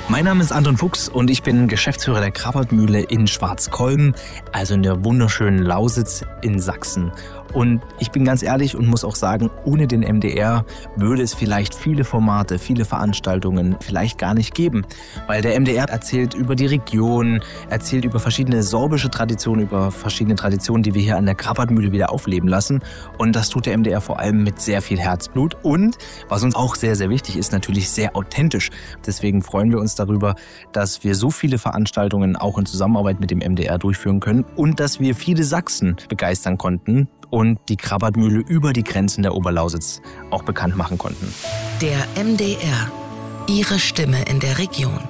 Mein Name ist Anton Fuchs und ich bin Geschäftsführer der Krabbertmühle in Schwarzkolben, also in der wunderschönen Lausitz in Sachsen. Und ich bin ganz ehrlich und muss auch sagen, ohne den MDR würde es vielleicht viele Formate, viele Veranstaltungen vielleicht gar nicht geben. Weil der MDR erzählt über die Region, erzählt über verschiedene sorbische Traditionen, über verschiedene Traditionen, die wir hier an der Krabbertmühle wieder aufleben lassen. Und das tut der MDR vor allem mit sehr viel Herzblut und, was uns auch sehr, sehr wichtig ist, natürlich sehr authentisch. Deswegen freuen wir uns darüber, dass wir so viele Veranstaltungen auch in Zusammenarbeit mit dem MDR durchführen können und dass wir viele Sachsen begeistern konnten und die Krabbertmühle über die Grenzen der Oberlausitz auch bekannt machen konnten. Der MDR. Ihre Stimme in der Region.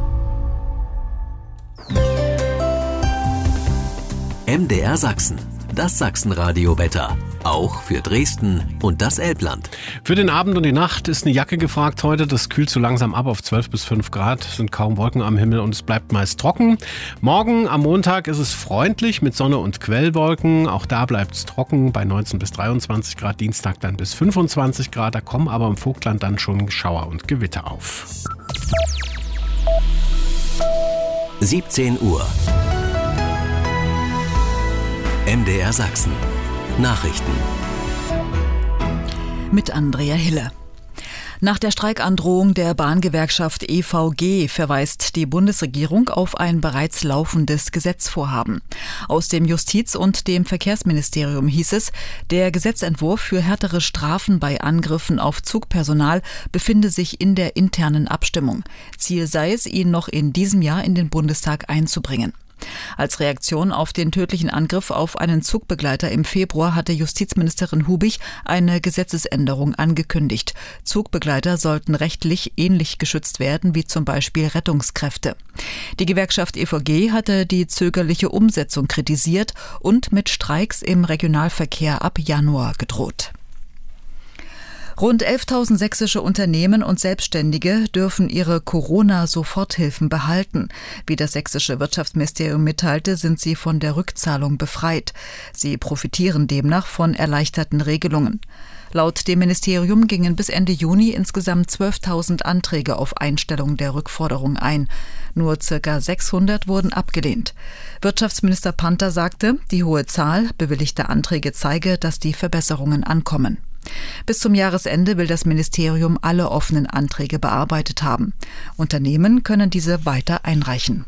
MDR Sachsen. Das Sachsenradio-Wetter. Auch für Dresden und das Elbland. Für den Abend und die Nacht ist eine Jacke gefragt heute. Das kühlt so langsam ab auf 12 bis 5 Grad. Es sind kaum Wolken am Himmel und es bleibt meist trocken. Morgen am Montag ist es freundlich mit Sonne und Quellwolken. Auch da bleibt es trocken bei 19 bis 23 Grad. Dienstag dann bis 25 Grad. Da kommen aber im Vogtland dann schon Schauer und Gewitter auf. 17 Uhr. MDR Sachsen. Nachrichten. Mit Andrea Hille. Nach der Streikandrohung der Bahngewerkschaft EVG verweist die Bundesregierung auf ein bereits laufendes Gesetzvorhaben. Aus dem Justiz- und dem Verkehrsministerium hieß es, der Gesetzentwurf für härtere Strafen bei Angriffen auf Zugpersonal befinde sich in der internen Abstimmung. Ziel sei es, ihn noch in diesem Jahr in den Bundestag einzubringen. Als Reaktion auf den tödlichen Angriff auf einen Zugbegleiter im Februar hatte Justizministerin Hubig eine Gesetzesänderung angekündigt. Zugbegleiter sollten rechtlich ähnlich geschützt werden wie zum Beispiel Rettungskräfte. Die Gewerkschaft EVG hatte die zögerliche Umsetzung kritisiert und mit Streiks im Regionalverkehr ab Januar gedroht. Rund 11.000 sächsische Unternehmen und Selbstständige dürfen ihre Corona-Soforthilfen behalten. Wie das sächsische Wirtschaftsministerium mitteilte, sind sie von der Rückzahlung befreit. Sie profitieren demnach von erleichterten Regelungen. Laut dem Ministerium gingen bis Ende Juni insgesamt 12.000 Anträge auf Einstellung der Rückforderung ein. Nur ca. 600 wurden abgelehnt. Wirtschaftsminister Panther sagte, die hohe Zahl bewilligter Anträge zeige, dass die Verbesserungen ankommen. Bis zum Jahresende will das Ministerium alle offenen Anträge bearbeitet haben. Unternehmen können diese weiter einreichen.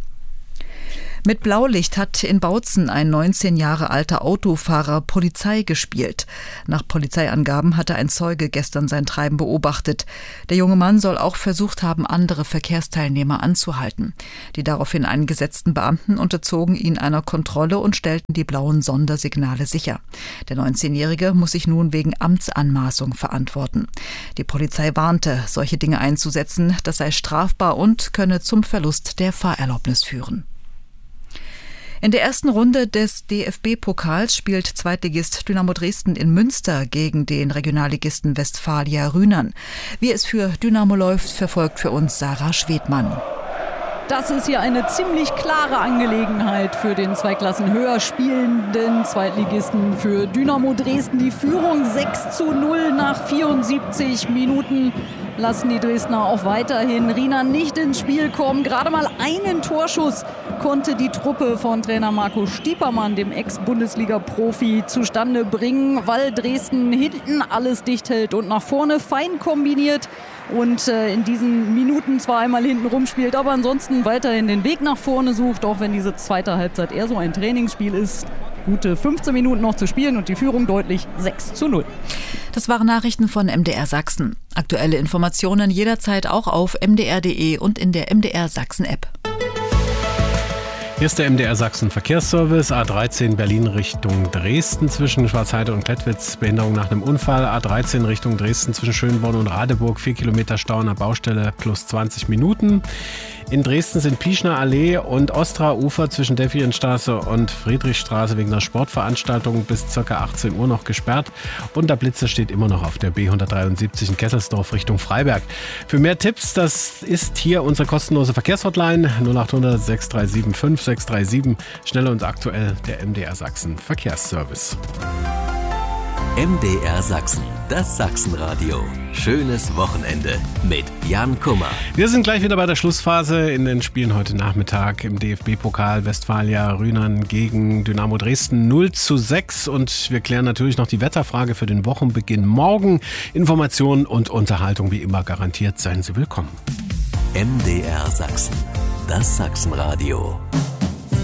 Mit Blaulicht hat in Bautzen ein 19 Jahre alter Autofahrer Polizei gespielt. Nach Polizeiangaben hatte ein Zeuge gestern sein Treiben beobachtet. Der junge Mann soll auch versucht haben, andere Verkehrsteilnehmer anzuhalten. Die daraufhin eingesetzten Beamten unterzogen ihn einer Kontrolle und stellten die blauen Sondersignale sicher. Der 19-Jährige muss sich nun wegen Amtsanmaßung verantworten. Die Polizei warnte, solche Dinge einzusetzen, das sei strafbar und könne zum Verlust der Fahrerlaubnis führen. In der ersten Runde des DFB-Pokals spielt Zweitligist Dynamo Dresden in Münster gegen den Regionalligisten Westfalia Rhynern. Wie es für Dynamo läuft, verfolgt für uns Sarah Schwedmann. Das ist hier eine ziemlich klare Angelegenheit für den 2 Klassen höher spielenden Zweitligisten. Für Dynamo Dresden die Führung 6:0 nach 74 Minuten. Lassen die Dresdner auch weiterhin Rhynern nicht ins Spiel kommen. Gerade mal einen Torschuss konnte die Truppe von Trainer Marco Stiepermann, dem Ex-Bundesliga-Profi, zustande bringen, weil Dresden hinten alles dicht hält und nach vorne fein kombiniert und in diesen Minuten zwar einmal hinten rumspielt, aber ansonsten weiterhin den Weg nach vorne sucht, auch wenn diese zweite Halbzeit eher so ein Trainingsspiel ist. Gute 15 Minuten noch zu spielen und die Führung deutlich 6:0. Das waren Nachrichten von MDR Sachsen. Aktuelle Informationen jederzeit auch auf mdr.de und in der MDR Sachsen-App. Hier ist der MDR Sachsen Verkehrsservice. A13 Berlin Richtung Dresden zwischen Schwarzheide und Klettwitz. Behinderung nach einem Unfall. A13 Richtung Dresden zwischen Schönborn und Radeburg. 4 Kilometer Stau an der Baustelle plus 20 Minuten. In Dresden sind Pieschner Allee und Ostra-Ufer zwischen Defienstraße und Friedrichstraße wegen einer Sportveranstaltung bis ca. 18 Uhr noch gesperrt. Und der Blitzer steht immer noch auf der B173 in Kesselsdorf Richtung Freiberg. Für mehr Tipps, das ist hier unsere kostenlose Verkehrshotline 0800 6375 637. Schnell und aktuell der MDR Sachsen Verkehrsservice. MDR Sachsen, das Sachsenradio. Schönes Wochenende mit Jan Kummer. Wir sind gleich wieder bei der Schlussphase in den Spielen heute Nachmittag im DFB-Pokal. Westfalia Rhynern gegen Dynamo Dresden 0:6. Und wir klären natürlich noch die Wetterfrage für den Wochenbeginn morgen. Informationen und Unterhaltung wie immer garantiert. Seien Sie willkommen. MDR Sachsen, das Sachsenradio.